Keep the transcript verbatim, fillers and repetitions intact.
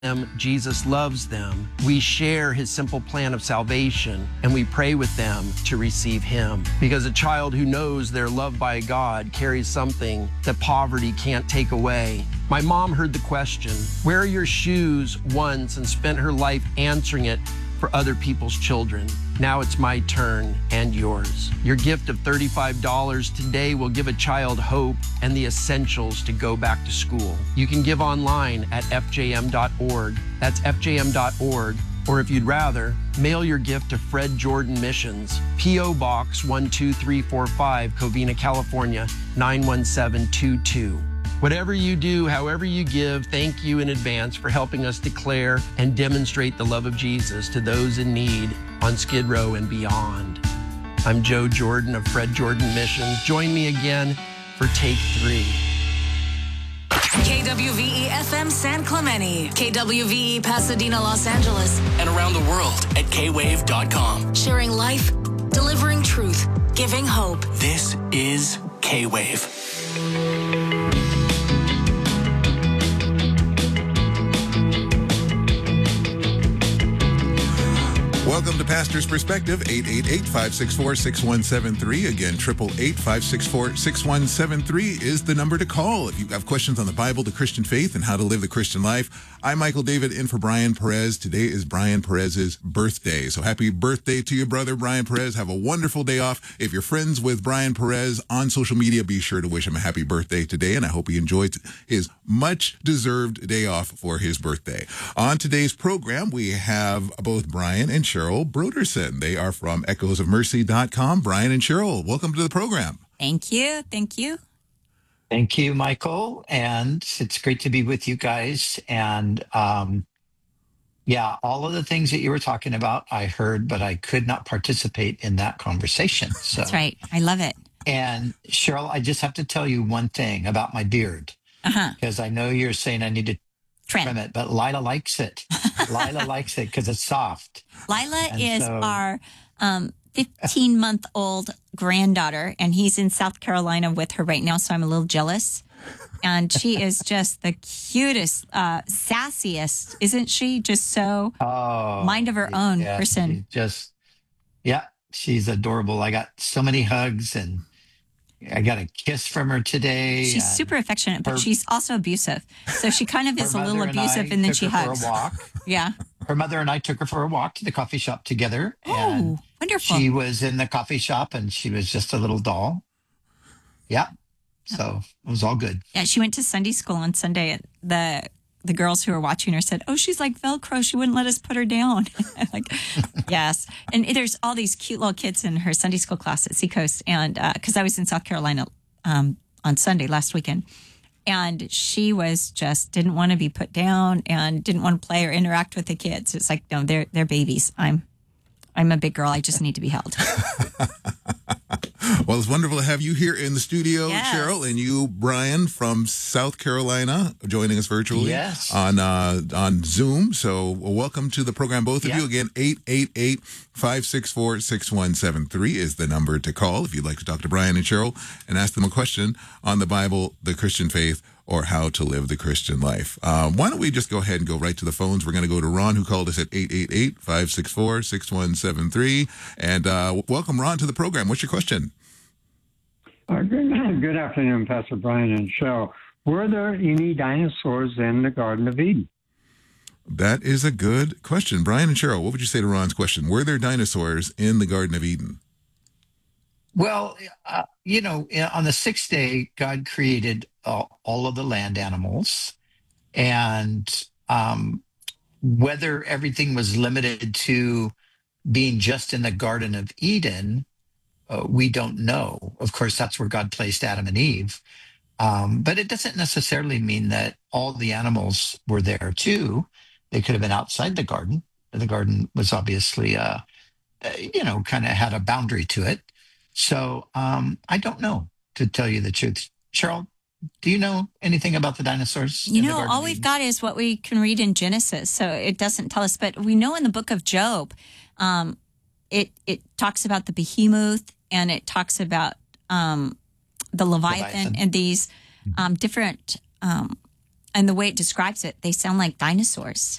them, Jesus loves them. We share his simple plan of salvation, and we pray with them to receive him. Because a child who knows they're loved by God carries something that poverty can't take away. My mom heard the question, "Where are your shoes?" once and spent her life answering it for other people's children. Now it's my turn and yours. Your gift of thirty-five dollars today will give a child hope and the essentials to go back to school. You can give online at f j m dot org. That's f j m dot org. Or if you'd rather, mail your gift to Fred Jordan Missions, P O Box one two three four five, Covina, California, nine one seven two two. Whatever you do, however you give, thank you in advance for helping us declare and demonstrate the love of Jesus to those in need on Skid Row and beyond. I'm Joe Jordan of Fred Jordan Missions. Join me again for Take Three. K W V E F M San Clemente, K W V E Pasadena, Los Angeles, and around the world at k wave dot com. Sharing life, delivering truth, giving hope. This is K-Wave. Welcome to Pastor's Perspective, eight eight eight, five six four, six one seven three. Again, eight eight eight, five six four, six one seven three is the number to call if you have questions on the Bible, the Christian faith, and how to live the Christian life. I'm Michael David, in for Brian Perez. Today is Brian Perez's birthday. So happy birthday to your brother, Brian Perez. Have a wonderful day off. If you're friends with Brian Perez on social media, be sure to wish him a happy birthday today, and I hope he enjoyed his much-deserved day off for his birthday. On today's program, we have both Brian and Cheryl Broderson. They are from echoes of mercy dot com. Brian and Cheryl, welcome to the program. Thank you. Thank you. Thank you, Michael. And it's great to be with you guys. And um, yeah, all of the things that you were talking about, I heard, but I could not participate in that conversation. So, that's right. I love it. And Cheryl, I just have to tell you one thing about my beard. Uh-huh. Because I know you're saying I need to trim, trim it, but Lila likes it. Lila likes it because it's soft. Lila and is so, our um, fifteen-month-old granddaughter, and he's in South Carolina with her right now, so I'm a little jealous. And she is just the cutest, uh, sassiest, isn't she? Just so oh, mind of her own yeah, person. Just, yeah, she's adorable. I got so many hugs, and I got a kiss from her today. She's super affectionate, but her, she's also abusive. So she kind of is a little abusive, and, and then she hugs. For a walk. Yeah. Her mother and I took her for a walk to the coffee shop together. Oh, and wonderful. She was in the coffee shop, and she was just a little doll. Yeah. So it was all good. Yeah, she went to Sunday school on Sunday. The the girls who were watching her said, "Oh, she's like Velcro. She wouldn't let us put her down." I'm like, yes. And there's all these cute little kids in her Sunday school class at Seacoast. And because uh, I was in South Carolina um, on Sunday last weekend. And she was just didn't want to be put down and didn't want to play or interact with the kids. It's like, no, they're they're babies. I'm I'm a big girl. I just need to be held. Well, it's wonderful to have you here in the studio, yes. Cheryl, and you, Brian, from South Carolina, joining us virtually yes. on uh, on Zoom. So welcome to the program, both of yeah. you. Again, eight eight eight, five six four, six one seven three is the number to call if you'd like to talk to Brian and Cheryl and ask them a question on the Bible, the Christian faith, or how to live the Christian life. Uh, why don't we just go ahead and go right to the phones? We're going to go to Ron, who called us at eight eight eight, five six four, six one seven three. And uh, welcome, Ron, to the program. What's your question? Uh, good, good afternoon, Pastor Brian and Cheryl. Were there any dinosaurs in the Garden of Eden? That is a good question. Brian and Cheryl, what would you say to Ron's question? Were there dinosaurs in the Garden of Eden? Well, uh, you know, on the sixth day, God created uh, all of the land animals. And um, whether everything was limited to being just in the Garden of Eden, uh, we don't know. Of course, that's where God placed Adam and Eve. Um, but it doesn't necessarily mean that all the animals were there too. They could have been outside the garden. The garden was obviously, uh, you know, kind of had a boundary to it. So um, I don't know, to tell you the truth. Cheryl, do you know anything about the dinosaurs? You know, all we've got is what we can read in Genesis. So it doesn't tell us. But we know in the book of Job, um, it, it talks about the behemoth, and it talks about um, the Leviathan, Leviathan and these um, different um, And the way it describes it, they sound like dinosaurs.